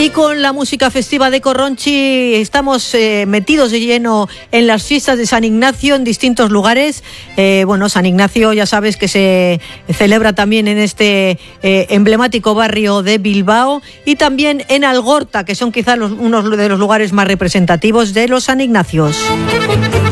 Y con la música festiva de Corronchi estamos metidos de lleno en las fiestas de San Ignacio en distintos lugares. San Ignacio ya sabes que se celebra también en este emblemático barrio de Bilbao y también en Algorta, que son quizás unos de los lugares más representativos de los San Ignacios.